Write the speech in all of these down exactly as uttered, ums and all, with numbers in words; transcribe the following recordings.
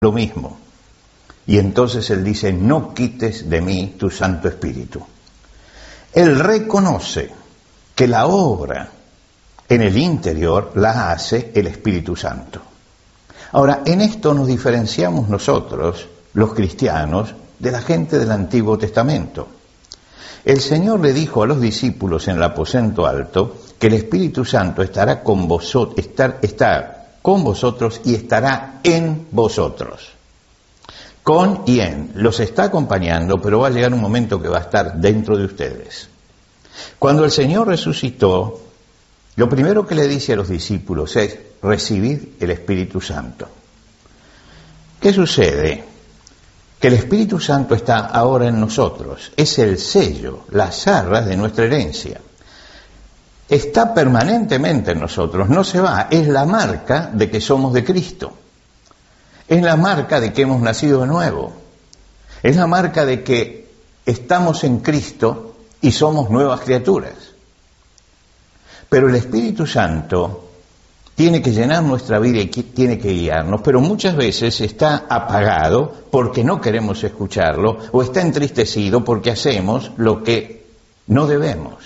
lo mismo. Y entonces él dice, no quites de mí tu Santo Espíritu. Él reconoce que la obra en el interior la hace el Espíritu Santo. Ahora, en esto nos diferenciamos nosotros, los cristianos, de la gente del Antiguo Testamento. El Señor le dijo a los discípulos en el aposento alto que el Espíritu Santo estará con vosotros, estar, está con vosotros y estará en vosotros. Con y en, los está acompañando, pero va a llegar un momento que va a estar dentro de ustedes. Cuando el Señor resucitó, lo primero que le dice a los discípulos es, recibid el Espíritu Santo. ¿Qué sucede? Que el Espíritu Santo está ahora en nosotros, es el sello, las arras de nuestra herencia. Está permanentemente en nosotros, no se va, es la marca de que somos de Cristo. Es la marca de que hemos nacido de nuevo. Es la marca de que estamos en Cristo y somos nuevas criaturas. Pero el Espíritu Santo tiene que llenar nuestra vida y tiene que guiarnos, pero muchas veces está apagado porque no queremos escucharlo o está entristecido porque hacemos lo que no debemos.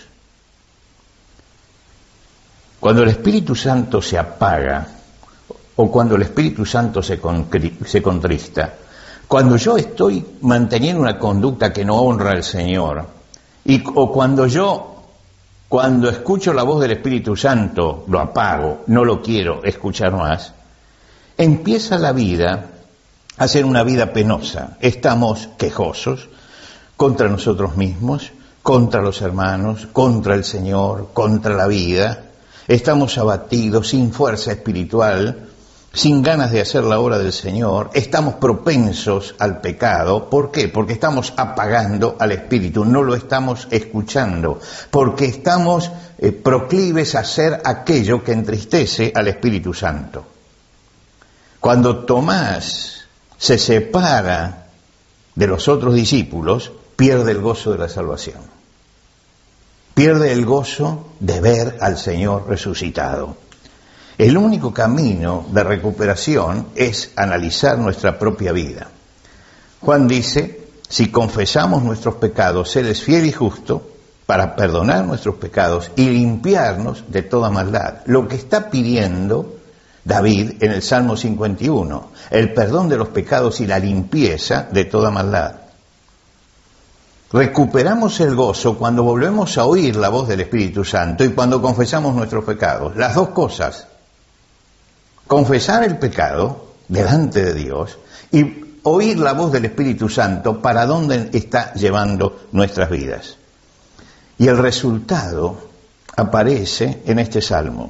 Cuando el Espíritu Santo se apaga, o cuando el Espíritu Santo se, se contrista, cuando yo estoy manteniendo una conducta que no honra al Señor, y, o cuando yo, cuando escucho la voz del Espíritu Santo, lo apago, no lo quiero escuchar más, empieza la vida a ser una vida penosa. Estamos quejosos contra nosotros mismos, contra los hermanos, contra el Señor, contra la vida. Estamos abatidos, sin fuerza espiritual, sin ganas de hacer la obra del Señor, estamos propensos al pecado. ¿Por qué? Porque estamos apagando al Espíritu, no lo estamos escuchando, porque estamos eh, proclives a hacer aquello que entristece al Espíritu Santo. Cuando Tomás se separa de los otros discípulos, pierde el gozo de la salvación. Pierde el gozo de ver al Señor resucitado. El único camino de recuperación es analizar nuestra propia vida. Juan dice, si confesamos nuestros pecados, Él es fiel y justo para perdonar nuestros pecados y limpiarnos de toda maldad. Lo que está pidiendo David en el Salmo cincuenta y uno, el perdón de los pecados y la limpieza de toda maldad. Recuperamos el gozo cuando volvemos a oír la voz del Espíritu Santo y cuando confesamos nuestros pecados. Las dos cosas. Confesar el pecado delante de Dios y oír la voz del Espíritu Santo para dónde está llevando nuestras vidas. Y el resultado aparece en este salmo.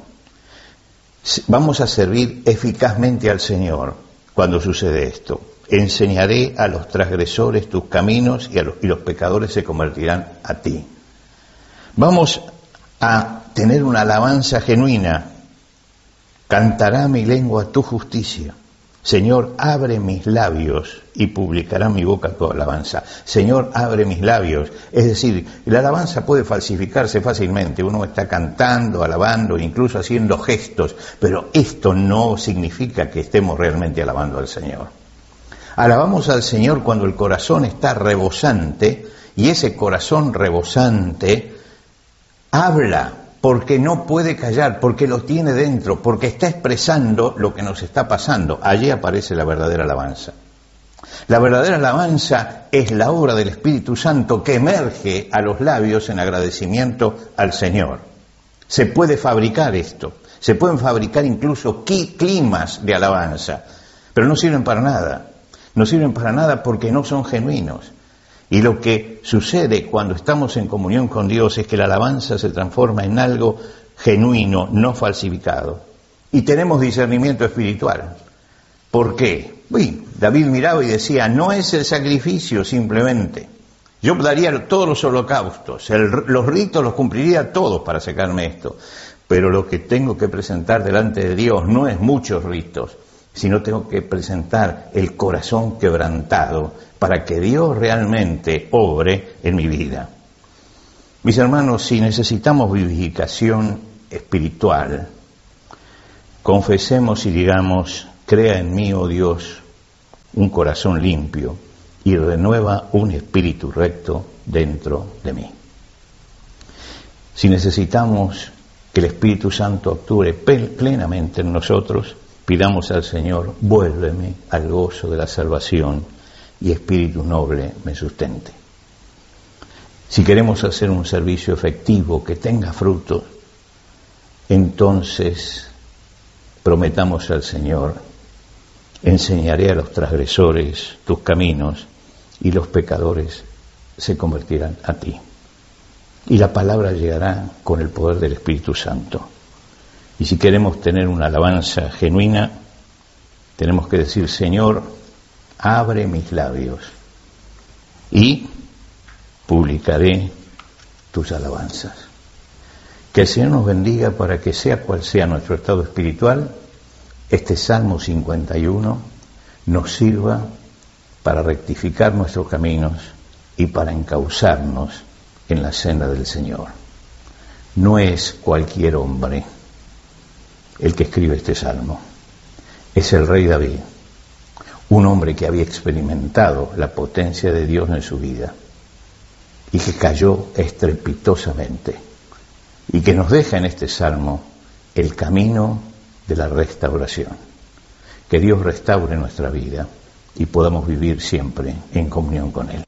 Vamos a servir eficazmente al Señor cuando sucede esto. Enseñaré a los transgresores tus caminos y, a los, y los pecadores se convertirán a ti. Vamos a tener una alabanza genuina. Cantará mi lengua tu justicia. Señor, abre mis labios y publicará mi boca tu alabanza. Señor, abre mis labios. Es decir, la alabanza puede falsificarse fácilmente. Uno está cantando, alabando, incluso haciendo gestos, pero esto no significa que estemos realmente alabando al Señor. Alabamos al Señor cuando el corazón está rebosante, y ese corazón rebosante habla, porque no puede callar, porque lo tiene dentro, porque está expresando lo que nos está pasando. Allí aparece la verdadera alabanza. La verdadera alabanza es la obra del Espíritu Santo que emerge a los labios en agradecimiento al Señor. Se puede fabricar esto, se pueden fabricar incluso climas de alabanza, pero no sirven para nada. No sirven para nada porque no son genuinos. Y lo que sucede cuando estamos en comunión con Dios es que la alabanza se transforma en algo genuino, no falsificado. Y tenemos discernimiento espiritual. ¿Por qué? Uy, David miraba y decía, no es el sacrificio simplemente. Yo daría todos los holocaustos, el, los ritos los cumpliría todos para sacarme esto. Pero lo que tengo que presentar delante de Dios no es muchos ritos, sino tengo que presentar el corazón quebrantado para que Dios realmente obre en mi vida. Mis hermanos, si necesitamos vivificación espiritual, confesemos y digamos, crea en mí, oh Dios, un corazón limpio y renueva un espíritu recto dentro de mí. Si necesitamos que el Espíritu Santo actúe plenamente en nosotros, pidamos al Señor: vuélveme al gozo de la salvación y espíritu noble me sustente. Si queremos hacer un servicio efectivo que tenga frutos, entonces prometamos al Señor: enseñaré a los transgresores tus caminos y los pecadores se convertirán a ti. Y la palabra llegará con el poder del Espíritu Santo. Y si queremos tener una alabanza genuina, tenemos que decir: Señor, abre mis labios y publicaré tus alabanzas. Que el Señor nos bendiga para que, sea cual sea nuestro estado espiritual, este Salmo cincuenta y uno nos sirva para rectificar nuestros caminos y para encauzarnos en la senda del Señor. No es cualquier hombre el que escribe este salmo, es el rey David, un hombre que había experimentado la potencia de Dios en su vida y que cayó estrepitosamente, y que nos deja en este salmo el camino de la restauración. Que Dios restaure nuestra vida y podamos vivir siempre en comunión con Él.